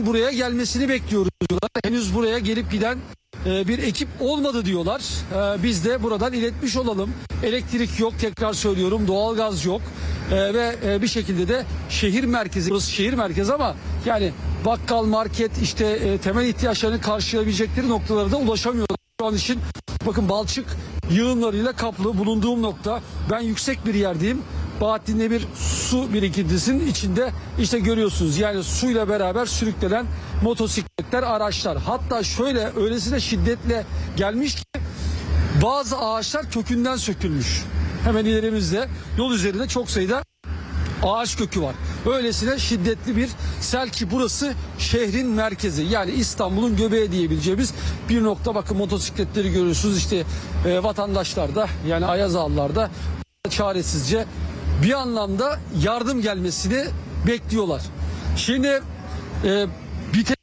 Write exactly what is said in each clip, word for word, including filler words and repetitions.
buraya gelmesini bekliyoruz diyorlar. Henüz buraya gelip giden e, bir ekip olmadı diyorlar. E, biz de buradan iletmiş olalım. Elektrik yok, tekrar söylüyorum, doğalgaz yok. E, ve e, bir şekilde de şehir merkezi, burası şehir merkezi ama yani bakkal, market, işte e, temel ihtiyaçlarını karşılayabilecekleri noktalara da ulaşamıyorlar. Şu an için bakın balçık yığınlarıyla kaplı bulunduğum nokta. Ben yüksek bir yerdeyim. Bahattin'de bir su birikintisinin içinde işte görüyorsunuz. Yani suyla beraber sürüklenen motosikletler, araçlar. Hatta şöyle öylesine şiddetle gelmiş ki bazı ağaçlar kökünden sökülmüş. Hemen ilerimizde yol üzerinde çok sayıda ağaç kökü var. Öylesine şiddetli bir sel ki burası şehrin merkezi. Yani İstanbul'un göbeği diyebileceğimiz bir nokta. Bakın motosikletleri görüyorsunuz. İşte e, vatandaşlar da yani Ayazağlılar da çaresizce bir anlamda yardım gelmesini bekliyorlar. Şimdi e, bir tek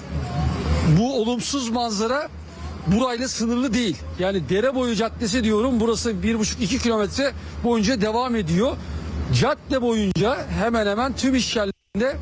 bu olumsuz manzara burayla sınırlı değil. Yani Dereboyu Caddesi diyorum. Burası bir buçuk iki kilometre boyunca devam ediyor. Cadde boyunca hemen hemen tüm iş yerlerinde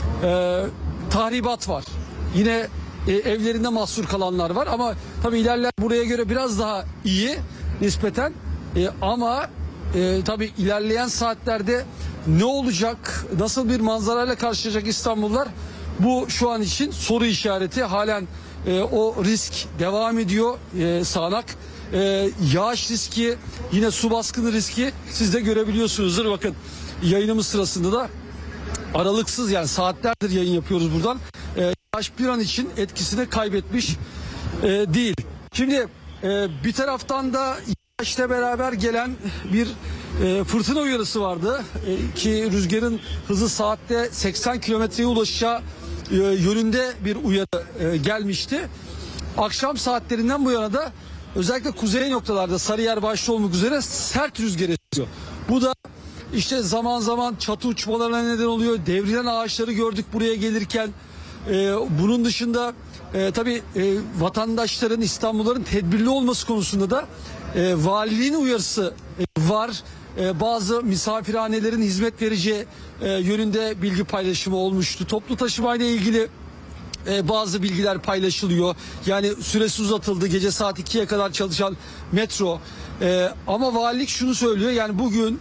e, tahribat var. Yine e, evlerinde mahsur kalanlar var ama tabii ilerler buraya göre biraz daha iyi nispeten e, ama e, tabii ilerleyen saatlerde ne olacak, nasıl bir manzarayla karşılaşacak İstanbullular, bu şu an için soru işareti. Halen e, o risk devam ediyor, e, sağanak e, yağış riski, yine su baskını riski siz de görebiliyorsunuzdur. Bakın yayınımız sırasında da aralıksız, yani saatlerdir yayın yapıyoruz buradan. E, yağış bir an için etkisini kaybetmiş e, değil. Şimdi e, bir taraftan da yağışla beraber gelen bir e, fırtına uyarısı vardı e, ki rüzgarın hızı saatte seksen kilometreye ulaşacağı e, yönünde bir uyarı e, gelmişti. Akşam saatlerinden bu yana da özellikle kuzey noktalarda Sarıyer başta olmak üzere sert rüzgar esiyor. Bu da işte zaman zaman çatı uçmalarına neden oluyor. Devrilen ağaçları gördük buraya gelirken. Ee, bunun dışında e, tabii e, vatandaşların, İstanbulluların tedbirli olması konusunda da e, valiliğin uyarısı e, var. E, bazı misafirhanelerin hizmet vereceği e, yönünde bilgi paylaşımı olmuştu. Toplu taşımayla ilgili Ee, bazı bilgiler paylaşılıyor. Yani süresi uzatıldı. Gece saat ikiye kadar çalışan metro. Ee, ama valilik şunu söylüyor. Yani bugün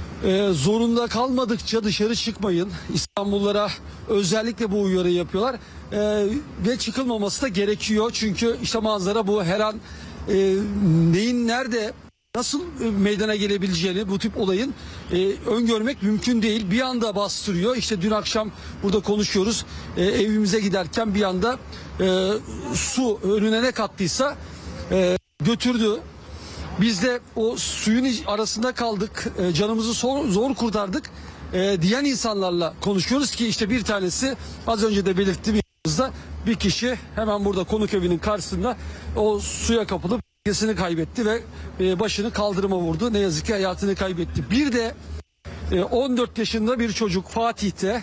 e, zorunda kalmadıkça dışarı çıkmayın. İstanbullulara özellikle bu uyarıyı yapıyorlar. Ee, ve çıkılmaması da gerekiyor. Çünkü işte manzara bu. Her an e, neyin nerede, nasıl meydana gelebileceğini, bu tip olayın e, öngörmek mümkün değil. Bir anda bastırıyor. İşte dün akşam burada konuşuyoruz. E, evimize giderken bir anda e, su önüne ne kattıysa e, götürdü. Biz de o suyun arasında kaldık. E, canımızı zor, zor kurtardık e, diyen insanlarla konuşuyoruz ki işte bir tanesi az önce de belirttiğim yanımızda bir kişi hemen burada konuk evinin karşısında o suya kapılıp dengesini kaybetti ve başını kaldırıma vurdu. Ne yazık ki hayatını kaybetti. Bir de on dört yaşında bir çocuk Fatih'te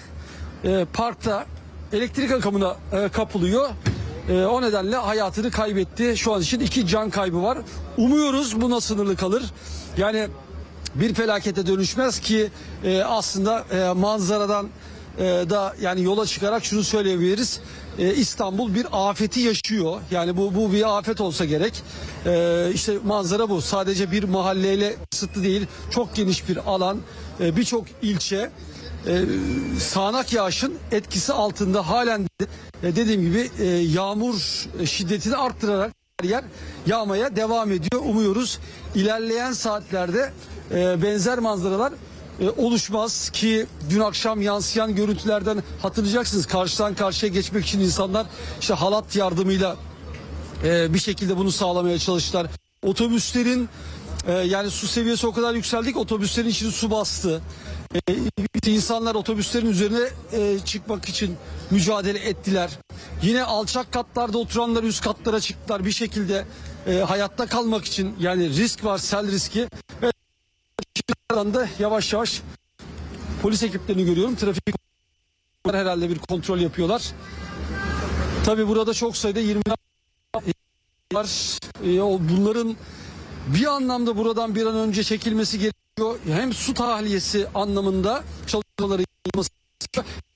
parkta elektrik akımına kapılıyor. O nedenle hayatını kaybetti. Şu an için iki can kaybı var. Umuyoruz buna sınırlı kalır. Yani bir felakete dönüşmez ki aslında manzaradan da yani yola çıkarak şunu söyleyebiliriz. Ee, İstanbul bir afeti yaşıyor. Yani bu bu bir afet olsa gerek. Ee, işte manzara bu. Sadece bir mahalleyle kısıtlı değil. Çok geniş bir alan, e, birçok ilçe e, sağanak yağışın etkisi altında halen de, e, dediğim gibi e, yağmur şiddetini arttırarak her yer yağmaya devam ediyor. Umuyoruz ilerleyen saatlerde e, benzer manzaralar E, oluşmaz ki dün akşam yansıyan görüntülerden hatırlayacaksınız. Karşıdan karşıya geçmek için insanlar işte halat yardımıyla e, bir şekilde bunu sağlamaya çalıştılar. Otobüslerin e, yani su seviyesi o kadar yükseldi ki otobüslerin içini su bastı. E, insanlar otobüslerin üzerine e, çıkmak için mücadele ettiler. Yine alçak katlarda oturanlar üst katlara çıktılar bir şekilde e, hayatta kalmak için. Yani risk var, sel riski. Ve da yavaş yavaş polis ekiplerini görüyorum. Trafik herhalde bir kontrol yapıyorlar. Tabii burada çok sayıda yirmi var. Bunların bir anlamda buradan bir an önce çekilmesi gerekiyor. Hem su tahliyesi anlamında çalışmaları yapılması